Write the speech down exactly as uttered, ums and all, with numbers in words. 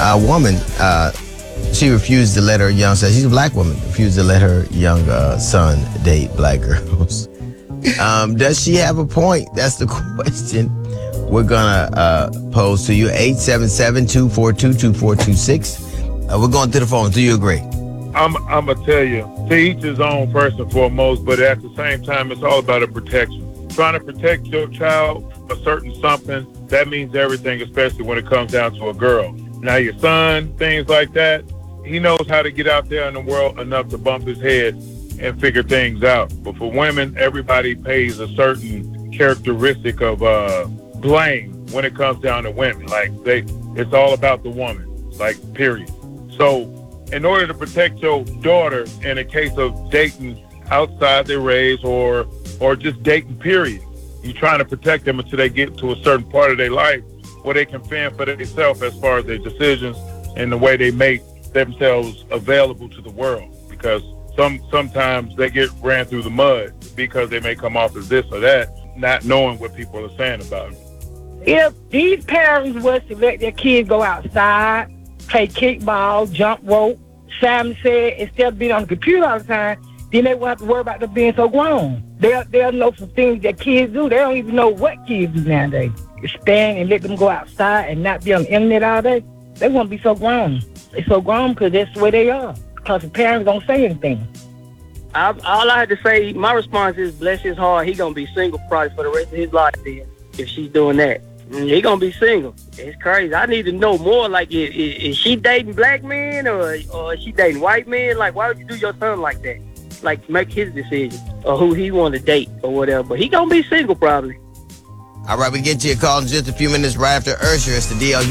a woman, uh, she refused to let her young son, she's a black woman, refused to let her young uh, son date black girls. Um, does she have a point? That's the question we're gonna uh, pose to you. eight seven seven, two four two, two four two six. Uh, we're going to the phone. Do you agree? I'm, I'm going to tell you, to each his own first and foremost, but at the same time, it's all about a protection. Trying to protect your child from a certain something, that means everything, especially when it comes down to a girl. Now, your son, things like that, he knows how to get out there in the world enough to bump his head and figure things out. But for women, everybody pays a certain characteristic of uh, blame when it comes down to women. Like, they, it's all about the woman, like, period. So, in order to protect your daughter in a case of dating outside their race or or just dating, period, you're trying to protect them until they get to a certain part of their life where they can fend for themselves as far as their decisions and the way they make themselves available to the world. Because some sometimes they get ran through the mud because they may come off as this or that, not knowing what people are saying about it. If these parents was to let their kids go outside, play kickball, jump rope, Simon said, instead of being on the computer all the time, then they won't have to worry about them being so grown. They'll, they'll know some things that kids do. They don't even know what kids do nowadays. You stand and let them go outside and not be on the internet all day, they won't be so grown. They're so grown because that's the way they are. Because the parents don't say anything. I, all I had to say, my response is, bless his heart, he going to be single probably for the rest of his life then, if she's doing that. He gonna be single. It's crazy. I need to know more. Like, is, is she dating black men or or is she dating white men? Like, why would you do your son like that? Like, make his decision or who he want to date or whatever. But he gonna be single probably. All right, we get you a call in just a few minutes right after Usher. It's the D L U.